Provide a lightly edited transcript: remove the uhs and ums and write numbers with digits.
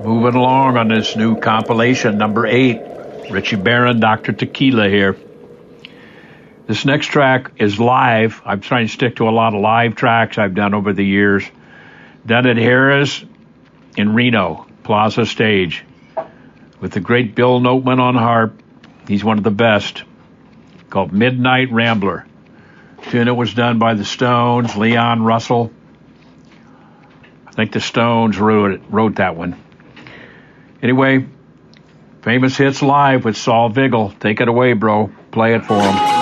Moving along on this new compilation, number 8. Richie Barron, Dr. Tequila here. This next track is live. I'm trying to stick to a lot of live tracks I've done over the years. Done at Harris in Reno, Plaza Stage, with the great Bill Noteman on harp. He's one of the best. Called Midnight Rambler. Tune it was done by the Stones, Leon Russell. I think the Stones wrote that one. Anyway, Famous Hits Live with Saul Vigil. Take it away, bro. Play it for him.